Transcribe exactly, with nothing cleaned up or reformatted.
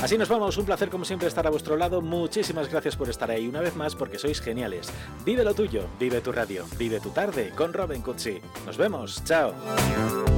Así nos vamos, un placer como siempre estar a vuestro lado. Muchísimas gracias por estar ahí una vez más porque sois geniales. Vive lo tuyo, vive tu radio, vive tu tarde con Robin Cutsi. Nos vemos, chao.